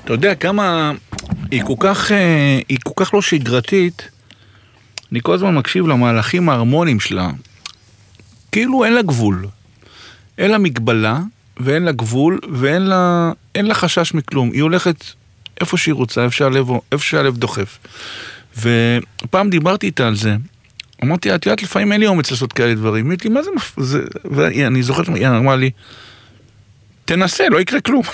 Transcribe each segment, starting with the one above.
אתה יודע כמה היא כל כך לא שגרתית, אני כל הזמן מקשיב למהלכים ההרמוניים שלה, כאילו אין לה גבול, אין לה מגבלה, ואין לה גבול, ואין לה חשש מכלום, היא הולכת איפה שהיא רוצה, איפה שהלב דוחף. ופעם דיברתי איתה על זה, אמרתי, את יודעת, לפעמים אין לי אומץ לעשות כאלה דברים, אמרתי, מה זה, ואני זוכרת, היא אמרה לי, תנסה, לא יקרה כלום.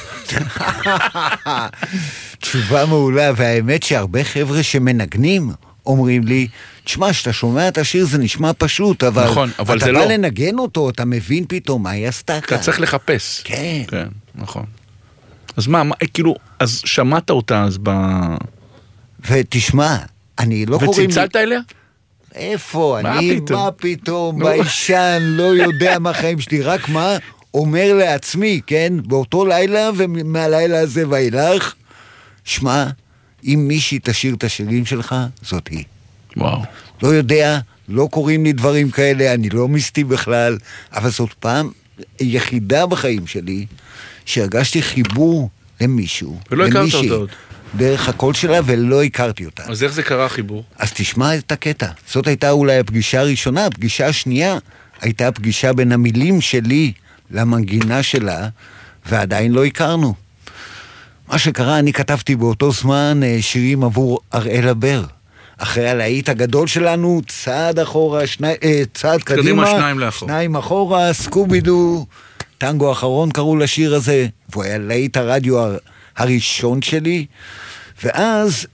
תשובה מעולה, והאמת שהרבה חבר'ה שמנגנים אומרים לי, תשמע, שאתה שומע את השיר זה נשמע פשוט, אבל, נכון, אבל אתה זה בא לא. לנגן אותו, אתה מבין פתאום מה היא עשתה כאן. אתה צריך לחפש. כן. כן, נכון. אז מה, כאילו, אז שמעת אותה אז ותשמע, אני לא קוראים לי... וצלצלת אליה? איפה? מה אני, פתאום? מה פתאום? בישן, לא יודע מה החיים שלי, רק מה אומר לעצמי, כן? באותו לילה ומהלילה הזה ואילך, שמע, אם מישהי תשאיר את השירים שלך, זאת היא. וואו. לא יודע, לא קוראים לי דברים כאלה, אני לא מיסטי בכלל, אבל זאת פעם יחידה בחיים שלי, שהרגשתי חיבור למישהו, ולא הכרת אותה עוד. דרך הקול שלה, ולא הכרתי אותה. אז איך זה קרה חיבור? אז תשמע את הקטע. זאת הייתה אולי הפגישה הראשונה, הפגישה השנייה הייתה הפגישה בין המילים שלי למנגינה שלה, ועדיין לא הכרנו. מה שקרה, אני כתבתי באותו זמן שירים עבור אראל הבר. אחרי הלהיט הגדול שלנו, צעד אחורה, צעד קדימה, שניים אחורה, סקובידו, טנגו אחרון קראו לשיר הזה, והוא היה להיט הרדיו הראשון שלי, ואז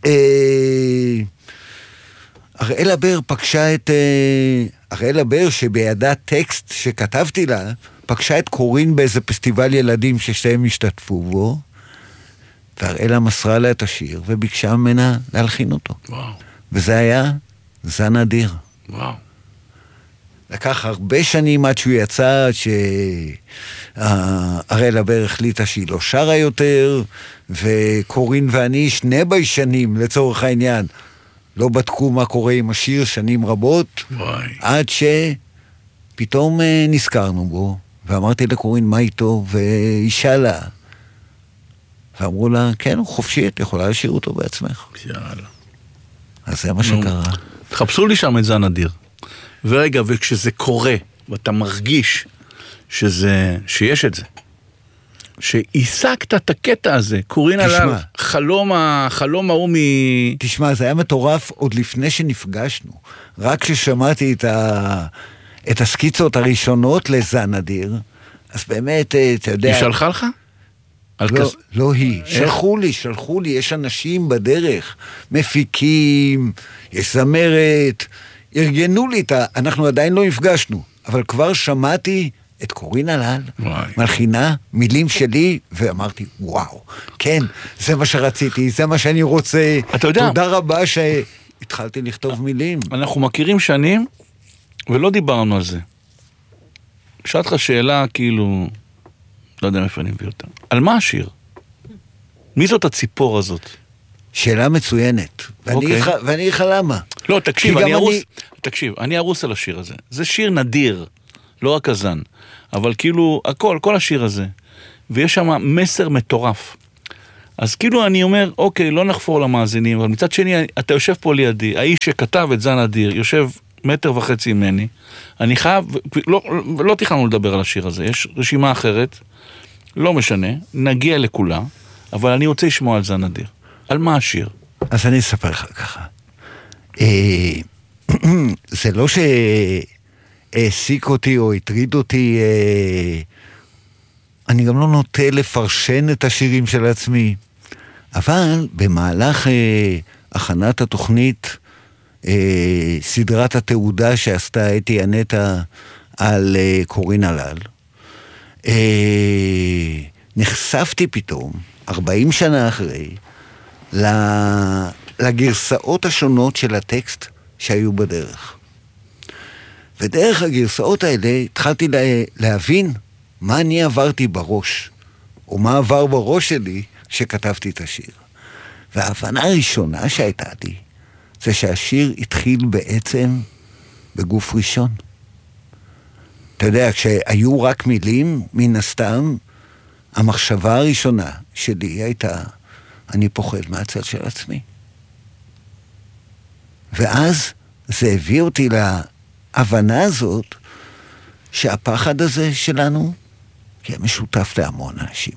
אראל הבר פגשה את... אראל הבר שבידה טקסט שכתבתי לה, פגשה את קורין באיזה פסטיבל ילדים ששתיהם השתתפו בו, והראלה מסרה לה את השיר וביקשה ממנה להלחין אותו. וואו. וזה היה זן אדיר. וואו. לקח הרבה שנים עד שהוא יצא, שהראלה בר החליטה שהיא לא שרה יותר, וקורין ואני שני ביישנים לצורך העניין, לא בדקו מה קורה עם השיר שנים רבות, וואי. עד שפתאום נזכרנו בו, ואמרתי לקורין מה איתו, והיא שאלה. ואמרו לה, כן, הוא חופשי, את יכולה לשיר אותו בעצמך. יאללה. אז זה מה שקרה. תחפשו לי שם את זן אדיר. ורגע, וכשזה קורה, ואתה מרגיש שיש את זה, שהשגת את הקטע הזה, קורין עליו, חלום ההוא תשמע, זה היה מטורף עוד לפני שנפגשנו. רק כששמעתי את הסקיצות הראשונות לזן אדיר, אז באמת, אתה יודע... היא שלחה לך? לא היא, שלחו לי, יש אנשים בדרך, מפיקים, יש זמרת, ארגנו לי אנחנו עדיין לא נפגשנו, אבל כבר שמעתי את קורין הלל, מלחינה, מילים שלי, ואמרתי, וואו, כן, זה מה שרציתי, זה מה שאני רוצה, תודה רבה שהתחלתי לכתוב מילים. אנחנו מכירים שנים, ולא דיברנו על זה. שאלת לך שאלה, כאילו... לא יודע איפה אני מביא אותה. על מה השיר? מי זאת הציפור הזאת? שאלה מצוינת. ואני איך למה? לא, תקשיב, אני ארוס על השיר הזה. זה שיר נדיר, לא רק הזן. אבל כאילו, כל השיר הזה. ויש שם מסר מטורף. אז כאילו אני אומר, אוקיי, לא נחפור למאזינים, אבל מצד שני, אתה יושב פה לידי, האיש שכתב את זן אדיר, יושב 1.5 מטר ממני, אני חייב, לא תכננו לדבר על השיר הזה, יש רשימה אחרת, לא משנה, נגיע לכולה, אבל אני רוצה לשמוע על זן אדיר. על מה השיר? אז אני אספר לך ככה. זה לא שהעסיק אותי או הטריד אותי, אני גם לא נוטה לפרשן את השירים של עצמי, אבל במהלך הכנת התוכנית, סדרת התעודה שעשתה אתי אנטה על קורין הלל, נחשפתי פתאום, 40 שנה אחרי, לגרסאות השונות של הטקסט שהיו בדרך. ודרך הגרסאות האלה התחלתי להבין מה אני עברתי בראש, או מה עבר בראש שלי כשכתבתי את השיר. וההבנה הראשונה שהייתה לי, זה שהשיר התחיל בעצם בגוף ראשון. אתה יודע, כשהיו רק מילים, מן הסתם, המחשבה הראשונה שלי הייתה, אני פוחד מהצד של עצמי. ואז זה הביא אותי להבנה הזאת, שהפחד הזה שלנו, יהיה משותף להמון אנשים.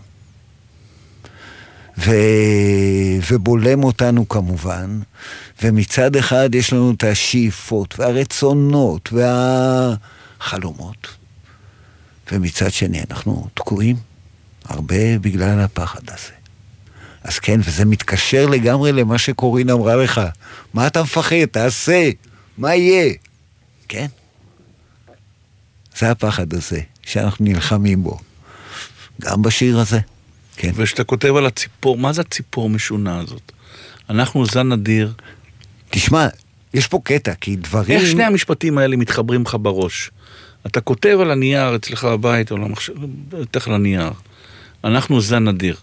ובולם אותנו כמובן, ומצד אחד יש לנו את השאיפות והרצונות והחלומות, ומצד שני אנחנו תקועים הרבה בגלל הפחד הזה. אז כן, וזה מתקשר לגמרי למה שקורין אמרה לך, מה אתה מפחד? תעשה, מה יהיה? כן? זה הפחד הזה שאנחנו נלחמים בו, גם בשיר הזה. כן. ושאתה כותב על הציפור, מה זה הציפור משונה הזאת? אנחנו זן נדיר. תשמע, יש פה קטע, כי דברים... איך שני המשפטים האלה מתחברים לך בראש? אתה כותב על הנייר אצלך בבית, או למחשב, בטח על הנייר. אנחנו זן נדיר.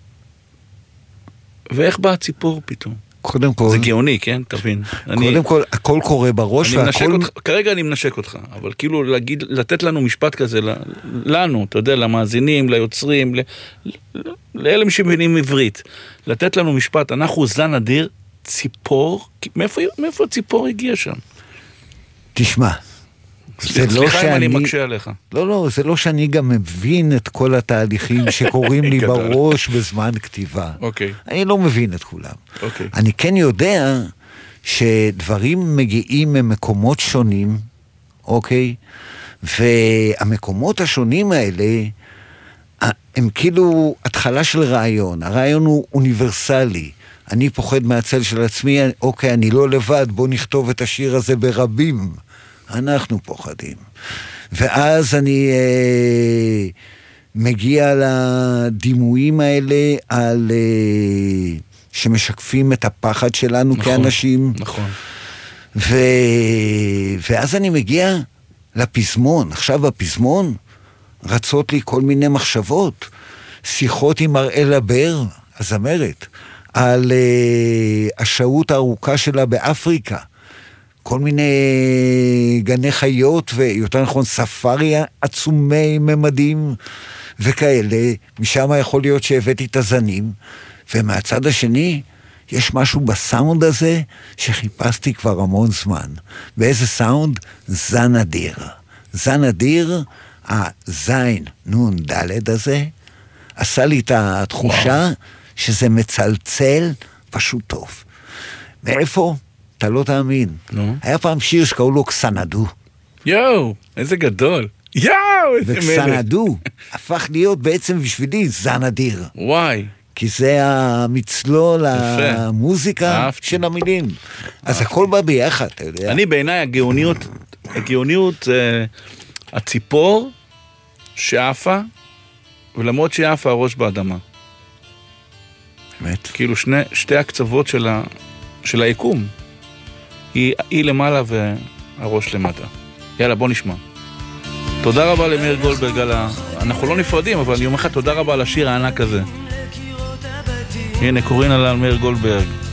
ואיך בא הציפור פתאום? קודם כל... זה גאוני, כן? תבין. קודם כל, הכל קורה בראש, והכל... כרגע אני מנשק אותך, אבל כאילו לתת לנו משפט כזה, לנו, אתה יודע, למאזינים, ליוצרים, לאלה שמבינים עברית, לתת לנו משפט, אנחנו זן נדיר, ציפור, מאיפה הציפור הגיע שם? תשמע, סליחה אם אני מקשה עליך. לא, זה לא שאני גם מבין את כל התהליכים שקורים לי בראש בזמן כתיבה. אני לא מבין את כולם. אני כן יודע שדברים מגיעים ממקומות שונים, אוקיי? והמקומות השונים האלה, הם כאילו התחלה של רעיון. הרעיון הוא אוניברסלי. אני פוחד מהצל של עצמי, אוקיי, אני לא לבד, בוא נכתוב את השיר הזה ברבים. אנחנו פוחדים. ואז אני מגיע לדימויים האלה על שמשקפים את הפחד שלנו נכון, כאנשים. נכון. ואז אני מגיע לפזמון. עכשיו בפזמון רצות לי כל מיני מחשבות. שיחות עם אראלה בר, הזמרת, על השהות הארוכה שלה באפריקה. כל מיני גני חיות, ויותר נכון ספריה עצומי ממדים וכאלה, משם יכול להיות שהבאתי את הזנים, ומהצד השני יש משהו בסאונד הזה שחיפשתי כבר המון זמן. באיזה סאונד? זן אדיר. זן אדיר, הזין נון דלת הזה, עשה לי את התחושה שזה מצלצל פשוט טוב. מאיפה? אתה לא תאמין. היה פעם שיר שקראו לו קסנדו. יואו, איזה גדול. יואו, איזה מלך. וקסנדו הפך להיות בעצם בשבילי זן אדיר. וואי. כי זה המצלול, המוזיקה של המילים. אז הכל בא ביחד, אתה יודע. אני בעיניי הגאוניות, הציפור שעפה, ולמרות שעפה הראש באדמה. באמת. כאילו שתי הקצוות של היקום. היא למעלה והראש למטה. יאללה, בוא נשמע. תודה רבה למאיר גולדברג על אנחנו לא נפרדים, אבל אני אומר לך תודה רבה על השיר הענק הזה. הנה, קורין על מאיר גולדברג.